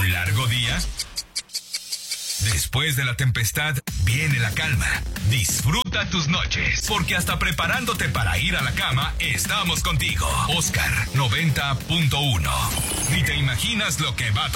¿Un largo día? Después de la tempestad, viene la calma. Disfruta tus noches, porque hasta preparándote para ir a la cama, estamos contigo. Oscar 90.1. Ni te imaginas lo que va a tocar.